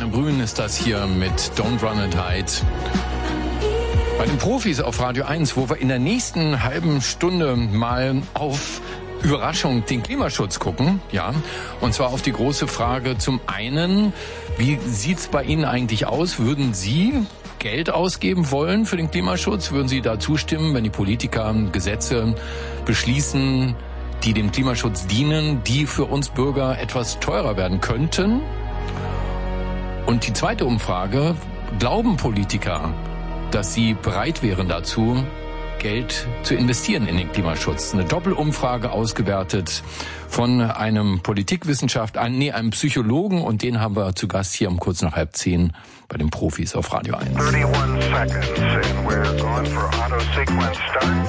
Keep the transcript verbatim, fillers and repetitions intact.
Stefan Brün ist das hier mit Don't Run and Hide. Bei den Profis auf Radio eins, wo wir in der nächsten halben Stunde mal auf Überraschung den Klimaschutz gucken, ja, und zwar auf die große Frage zum einen, wie sieht's bei Ihnen eigentlich aus? Würden Sie Geld ausgeben wollen für den Klimaschutz? Würden Sie da zustimmen, wenn die Politiker Gesetze beschließen, die dem Klimaschutz dienen, die für uns Bürger etwas teurer werden könnten? Und die zweite Umfrage, glauben Politiker, dass sie bereit wären dazu, Geld zu investieren in den Klimaschutz? Eine Doppelumfrage ausgewertet von einem Politikwissenschaftler, nee, einem Psychologen, und den haben wir zu Gast hier um kurz nach halb zehn bei den Profis auf Radio eins.